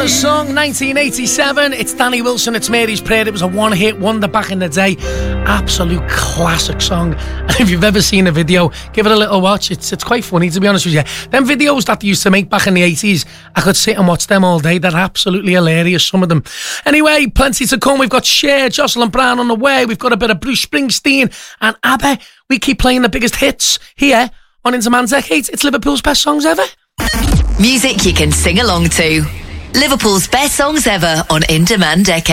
a song, 1987. It's Danny Wilson, it's Mary's Prayer. It was a one-hit wonder back in the day. Absolute classic song. And if you've ever seen a video, give it a little watch. It's quite funny, to be honest with you. Them videos that they used to make back in the 80s, I could sit and watch them all day. They're absolutely hilarious, some of them. Anyway, plenty to come. We've got Cher, Jocelyn Brown on the way. We've got a bit of Bruce Springsteen and ABBA. We keep playing the biggest hits here on Into Man Decades. It's Liverpool's best songs ever. Music you can sing along to. Liverpool's best songs ever on In Demand Decade.